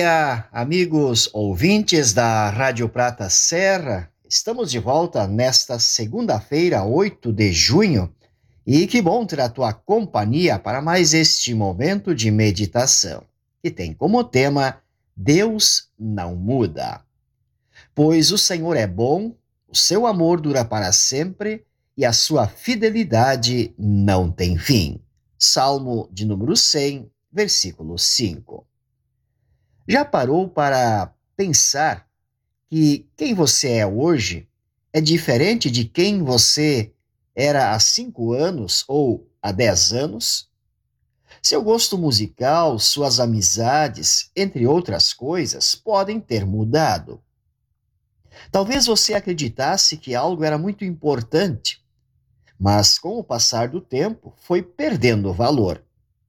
dia, amigos ouvintes da Rádio Prata Serra. Estamos de volta nesta segunda-feira, 8 de junho, e que bom ter a tua companhia para mais este momento de meditação, que tem como tema Deus não muda. Pois o Senhor é bom, o seu amor dura para sempre e a sua fidelidade não tem fim. Salmo de número 100, versículo 5. Já parou para pensar que quem você é hoje é diferente de quem você era há 5 anos ou há 10 anos? Seu gosto musical, suas amizades, entre outras coisas, podem ter mudado. Talvez você acreditasse que algo era muito importante, mas com o passar do tempo foi perdendo valor.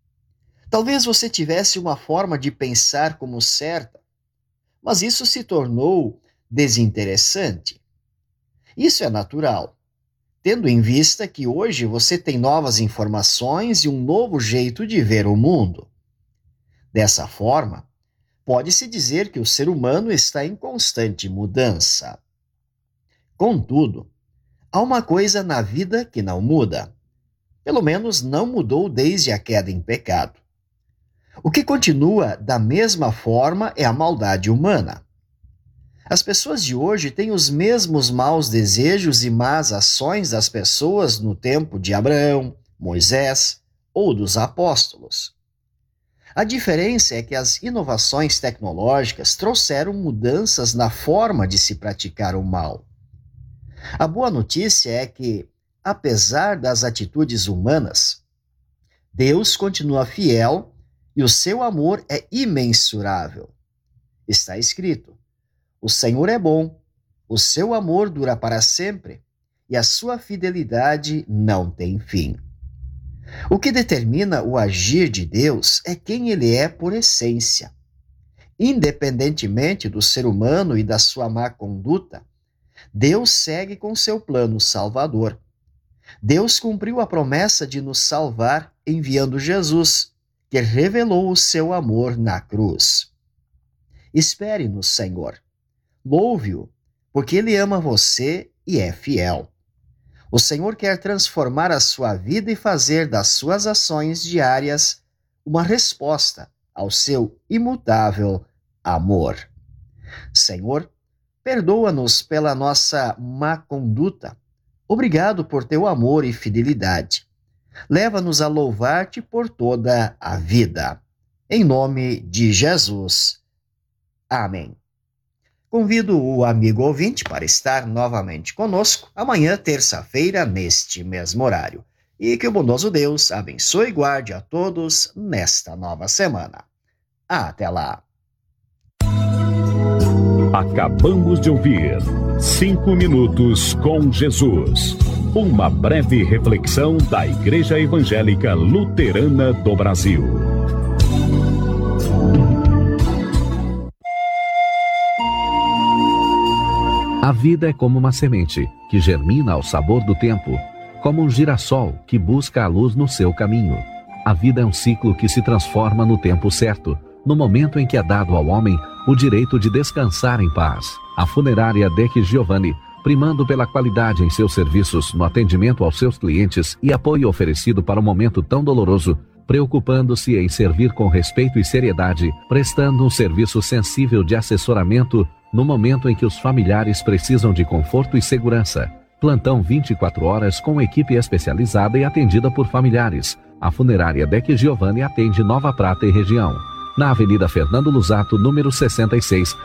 Talvez você tivesse uma forma de pensar como certa, mas isso se tornou desinteressante. Isso é natural, tendo em vista que hoje você tem novas informações e um novo jeito de ver o mundo. Dessa forma, pode-se dizer que o ser humano está em constante mudança. Contudo, há uma coisa na vida que não muda. Pelo menos não mudou desde a queda em pecado. O que continua da mesma forma é a maldade humana. As pessoas de hoje têm os mesmos maus desejos e más ações das pessoas no tempo de Abraão, Moisés ou dos apóstolos. A diferença é que as inovações tecnológicas trouxeram mudanças na forma de se praticar o mal. A boa notícia é que, apesar das atitudes humanas, Deus continua fiel e o seu amor é imensurável. Está escrito: o Senhor é bom, o seu amor dura para sempre e a sua fidelidade não tem fim. O que determina o agir de Deus é quem ele é por essência. Independentemente do ser humano e da sua má conduta, Deus segue com seu plano salvador. Deus cumpriu a promessa de nos salvar enviando Jesus, que revelou o seu amor na cruz. Espere no Senhor. Louve-o, porque ele ama você e é fiel. O Senhor quer transformar a sua vida e fazer das suas ações diárias uma resposta ao seu imutável amor. Senhor, perdoa-nos pela nossa má conduta. Obrigado por teu amor e fidelidade. Leva-nos a louvar-te por toda a vida. Em nome de Jesus. Amém. Convido o amigo ouvinte para estar novamente conosco amanhã, terça-feira, neste mesmo horário. E que o bondoso Deus abençoe e guarde a todos nesta nova semana. Até lá. Acabamos de ouvir 5 minutos com Jesus. Uma breve reflexão da Igreja Evangélica Luterana do Brasil. A vida é como uma semente que germina ao sabor do tempo, como um girassol que busca a luz no seu caminho. A vida é um ciclo que se transforma no tempo certo, no momento em que é dado ao homem o direito de descansar em paz. A funerária Deck Giovanni, primando pela qualidade em seus serviços no atendimento aos seus clientes e apoio oferecido para um momento tão doloroso, preocupando-se em servir com respeito e seriedade, prestando um serviço sensível de assessoramento no momento em que os familiares precisam de conforto e segurança. Plantão 24 horas com equipe especializada e atendida por familiares. A funerária Deck Giovanni atende Nova Prata e região. Na Avenida Fernando Luzato, número 66,